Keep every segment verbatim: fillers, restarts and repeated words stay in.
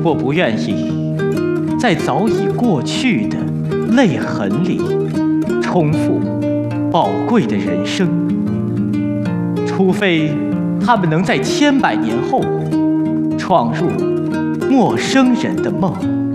我不愿意在早已过去的泪痕里重复宝贵的人生，除非他们能在千百年后闯入陌生人的梦。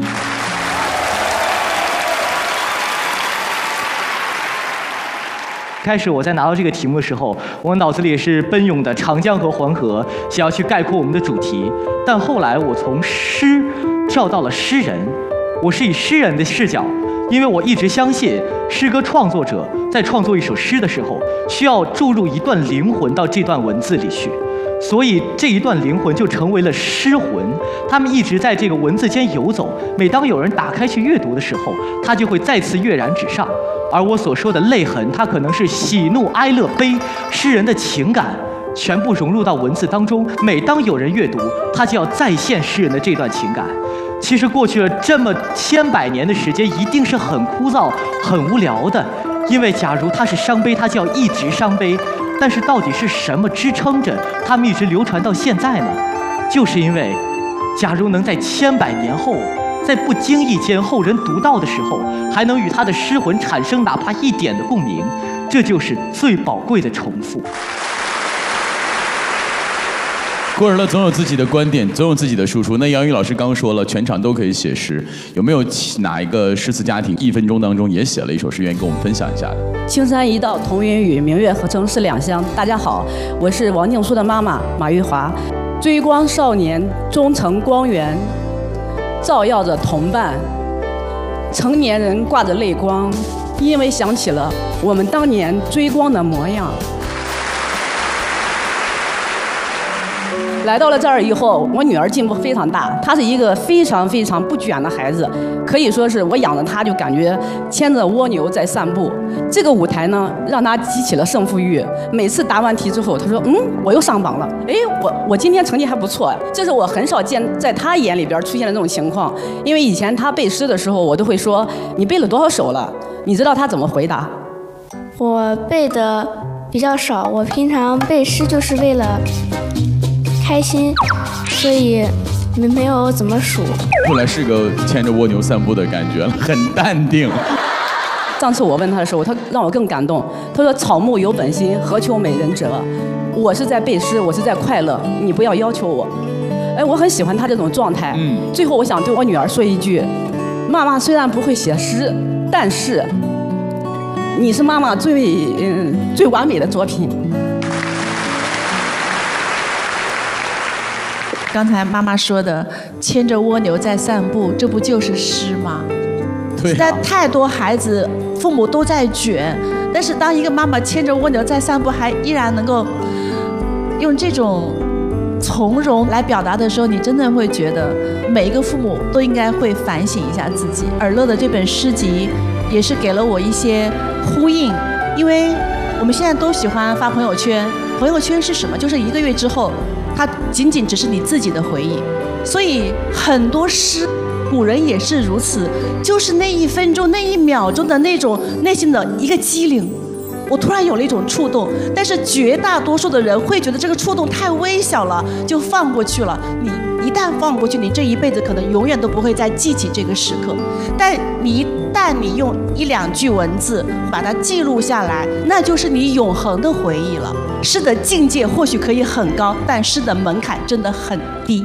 开始我在拿到这个题目的时候，我脑子里也是奔涌的长江和黄河，想要去概括我们的主题。但后来我从诗跳到了诗人，我是以诗人的视角，因为我一直相信诗歌创作者在创作一首诗的时候，需要注入一段灵魂到这段文字里去。所以这一段灵魂就成为了诗魂，他们一直在这个文字间游走。每当有人打开去阅读的时候，它就会再次跃然纸上。而我所说的泪痕，它可能是喜怒哀乐悲，诗人的情感全部融入到文字当中。每当有人阅读，他就要再现诗人的这段情感。其实过去了这么千百年的时间，一定是很枯燥、很无聊的。因为假如他是伤悲，他就要一直伤悲。但是到底是什么支撑着他们一直流传到现在呢？就是因为，假如能在千百年后，在不经意间后人读到的时候，还能与他的诗魂产生哪怕一点的共鸣，这就是最宝贵的重复。 古尔勒总有自己的观点，总有自己的输出。那杨宇老师刚说了，全场都可以写诗，有没有哪一个诗词家庭一分钟当中也写了一首诗，愿意跟我们分享一下的？ 青山一道同云雨，明月合成是两乡。大家好，我是王静书的妈妈马玉华。追光少年，终成光源，照耀着同伴。成年人挂着泪光，因为想起了我们当年追光的模样。来到了这儿以后，我女儿进步非常大，她是一个非常非常不卷的孩子，可以说是我养着她就感觉牵着蜗牛在散步。这个舞台呢，让她激起了胜负欲。每次答完题之后，她说：“嗯，我又上榜了。哎，我我今天成绩还不错。”这是我很少见在她眼里边出现的这种情况。因为以前她背诗的时候，我都会说：“你背了多少首了？”你知道她怎么回答？ 我背的比较少，我平常背诗就是为了开心，所以没没有怎么数。 后来是个牵着蜗牛散步的感觉了，很淡定。 上次我问他的时候，他让我更感动。他说：“草木有本心，何求美人折？”我是在背诗，我是在快乐，你不要要求我。哎，我很喜欢他这种状态。嗯。最后，我想对我女儿说一句：妈妈虽然不会写诗，但是你是妈妈最嗯最完美的作品。 刚才妈妈说的牵着蜗牛在散步，这不就是诗吗？ 对啊。 现在太多孩子父母都在卷，但是当一个妈妈牵着蜗牛在散步，还依然能够用这种从容来表达的时候，你真的会觉得每一个父母都应该会反省一下自己。尔勒的这本诗集也是给了我一些呼应，因为我们现在都喜欢发朋友圈，朋友圈是什么？就是一个月之后它仅仅只是你自己的回忆，所以很多诗，古人也是如此，就是那一分钟、那一秒钟的那种内心的一个机灵，我突然有了一种触动。但是绝大多数的人会觉得这个触动太微小了，就放过去了。你一旦放过去，你这一辈子可能永远都不会再记起这个时刻。但你一旦你用一两句文字把它记录下来，那就是你永恒的回忆了。诗的境界或许可以很高，但诗的门槛真的很低。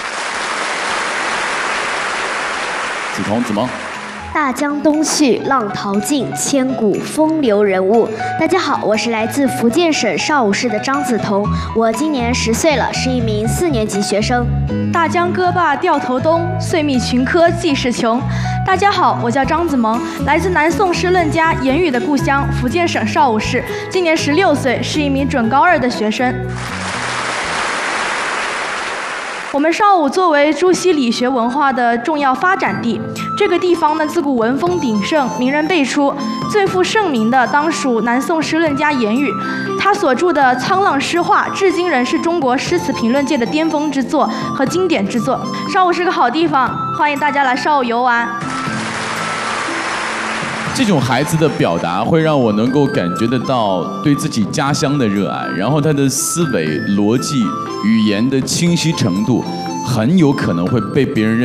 梓潼、子萌。 大江东去，浪淘尽，千古风流人物。大家好，我是来自福建省邵武市的张梓潼，我今年十岁了，是一名四年级学生。 大江歌罢掉头东，岁密群科济世穷。大家好，我叫张子萌，来自南宋诗论家严语的故乡福建省邵武市，今年十六岁，是一名准高二的学生。我们邵武作为朱熹理学文化的重要发展地，这个地方呢自古文风鼎盛，名人辈出。最负盛名的当属南宋诗论家严语，他所著的《沧浪诗话》至今仍是中国诗词评论界的巅峰之作和经典之作。邵武是个好地方，欢迎大家来邵武游玩。 这种孩子的表达会让我能够感觉得到对自己家乡的热爱，然后他的思维、逻辑、语言的清晰程度，很有可能会被别人认